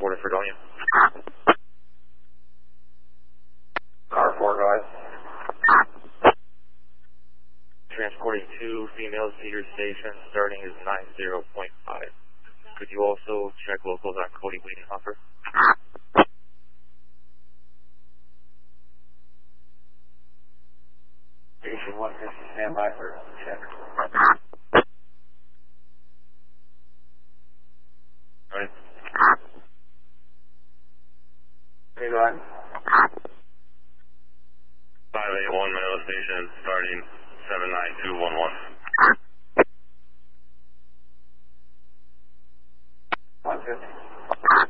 transporter for Fredonia. Car 4, go ahead. Transporting 2 females to your station, starting is 90.5. Could you also check locals on Cody Wiedenhofer? Station 150, stand by for check.